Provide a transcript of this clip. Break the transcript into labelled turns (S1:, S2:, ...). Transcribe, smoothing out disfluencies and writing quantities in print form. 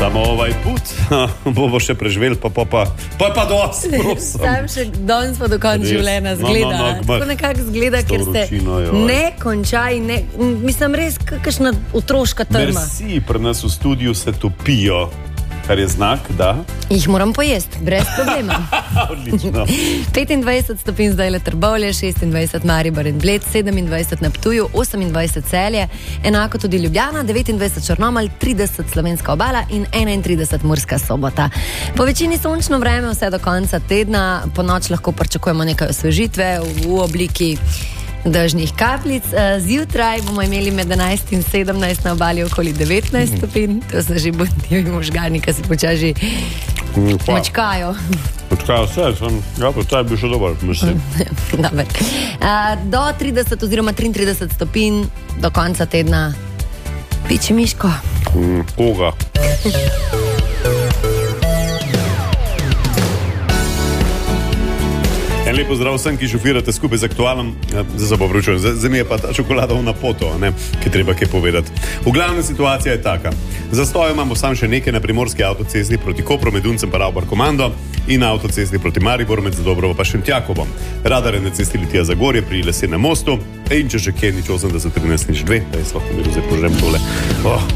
S1: Samo ovaj put bomo še preživeli, pa dosti, prosim.
S2: Sam še danes pa do konca življenja zgleda. Tako nekako zgleda, ker se ne konča in ne, mislim res kakšna otroška trma.
S1: Merci, pri nas v studiu se topijo, kar je znak, da
S2: jih moram pojesti, brez problema.
S1: Odlično.
S2: 25 stopinj zdaj le Trbovlje, 26 Maribor in Bled, 27 na Ptuju, 28 Celje, enako tudi Ljubljana, 29 Črnomelj, 30 Slovenska obala in 31 Murska Sobota. Po večini sončno vreme vse do konca tedna, po noč lahko pričakujemo nekaj osvežitve v obliki dežnih kapljic. Zjutraj bomo imeli med 11 in 17 na obali okoli 19 stopinj. To so že budni možgani, ki se počasi mačkajo.
S1: Počkajo vse, ta je bil še dober, mislim.
S2: Dobar. Do 30 oziroma 33 stopinj do konca tedna. Piči Miško.
S1: Koga? En lepo zdrav vsem, ki šofirate skupaj z aktualnom, zdaj mi je pa ta čokolada na poto, ki treba kaj povedati. V glavnem situacija je taka. Zastoj imamo sam še nekaj na primorski avtocesti proti Kopru, med Duncem pa Ravbar Komando in na avtocesti proti Mariboru med Zadobrovo pa Šentjakovom. Radar je na cesti Litija Zagorje pri Lesenem mostu in če še kje nič 80 13 nič 2, da je lahko mi zdaj požrem tole.